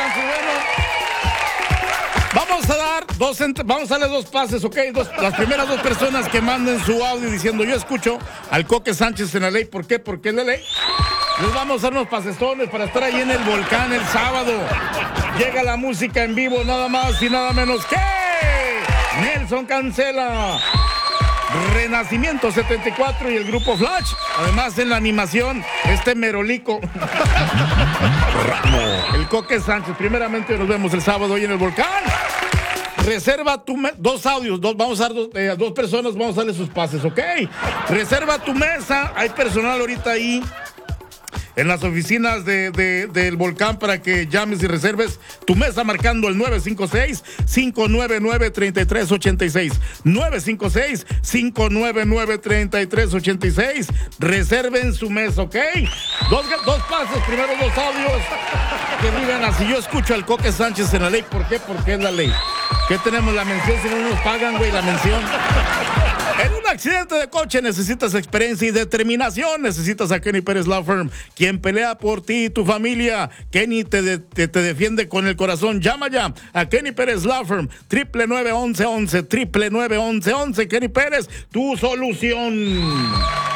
Sánchez, bueno. Vamos a darle dos pases, ¿ok? Las primeras dos personas que manden su audio diciendo yo escucho al Coque Sánchez en la ley. ¿Por qué? Porque es la ley. Les vamos a dar unos pasestones para estar ahí en el volcán el sábado. Llega la música en vivo, nada más y nada menos que Nelson Cancela, Renacimiento 74 y el grupo Flash. Además en la animación, Merolico. El Coque Sánchez. Primeramente nos vemos el sábado hoy en el volcán. Reserva dos audios, vamos a dar dos personas, vamos a darle sus pases, ¿ok? Reserva tu mesa, hay personal ahorita ahí en las oficinas del volcán para que llames y reserves tu mesa marcando el 956-599-3386. 956-599-3386. Reserven su mesa, ¿ok? Dos pases, primero dos audios que digan así, yo escucho al Coque Sánchez en la ley. ¿Por qué? Porque es la ley. ¿Qué tenemos? La mención, si no nos pagan, güey, la mención. En un accidente de coche necesitas experiencia y determinación. Necesitas a Kenny Pérez Law Firm, quien pelea por ti y tu familia. Kenny te defiende con el corazón. Llama ya a Kenny Pérez Law Firm, 999-1111, 999-1111. Kenny Pérez, tu solución.